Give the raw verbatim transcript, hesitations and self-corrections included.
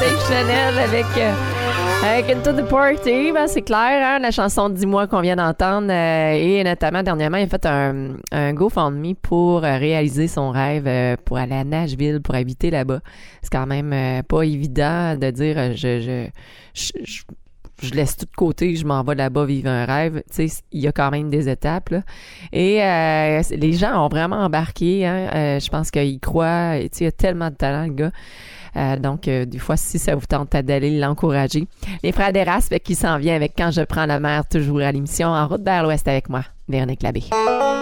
Dave Chanel avec, euh, avec Into the Party. Ben, c'est clair, hein, la chanson Dis-moi qu'on vient d'entendre. Euh, et notamment, dernièrement, il a fait un, un GoFundMe pour euh, réaliser son rêve euh, pour aller à Nashville, pour habiter là-bas. C'est quand même euh, pas évident de dire euh, je, je, je, je je laisse tout de côté, je m'en vais là-bas vivre un rêve. Tu sais, il y a quand même des étapes, là. Et euh, les gens ont vraiment embarqué, hein. Euh, je pense qu'ils croient. Tu sais, il y a tellement de talent, le gars. Euh, donc, euh, des fois, si ça vous tente d'aller l'encourager. Les frères d'Erasme qui s'en vient avec Quand je prends la mer, toujours à l'émission En route vers l'Ouest avec moi, Véronique Labbé.